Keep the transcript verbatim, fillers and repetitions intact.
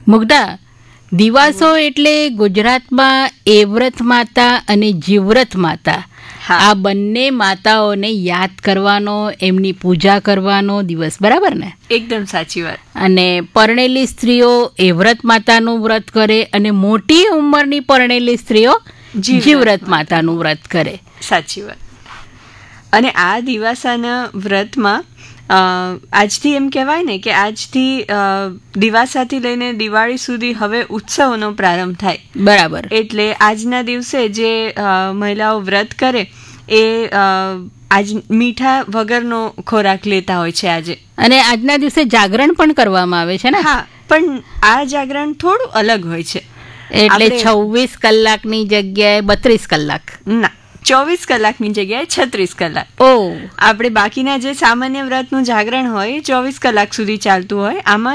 મુગ્ધા, દિવાસો એટલે ગુજરાતમાં એ વ્રત માતા અને જીવ્રત માતા, આ બંને માતાઓને યાદ કરવાનો, એમની પૂજા કરવાનો દિવસ, બરાબર ને? એકદમ સાચી વાત. અને પરણેલી સ્ત્રીઓ એ વ્રત માતાનું વ્રત કરે અને મોટી ઉંમરની પરણેલી સ્ત્રીઓ જીવ્રત માતાનું વ્રત કરે. સાચી વાત. અને આ દિવાસાના વ્રતમાં આજથી એમ કહેવાય ને કે આજથી દિવાસાથી લઈને દિવાળી સુધી હવે ઉત્સવનો પ્રારંભ થાય. બરાબર. એટલે આજના દિવસે જે મહિલાઓ વ્રત કરે એ આજ મીઠા વગરનો ખોરાક લેતા હોય છે આજે. અને આજના દિવસે જાગરણ પણ કરવામાં આવે છે ને? હા, પણ આ જાગરણ થોડું અલગ હોય છે. એટલે છવ્વીસ કલાકની જગ્યાએ બત્રીસ કલાક? ના, ચોવીસ કલાકની જગ્યાએ છત્રીસ કલાક. ઓ, આપણે બાકીના જે સામાન્ય વ્રતનું જાગરણ હોય ચોવીસ કલાક સુધી ચાલતું હોય, આમાં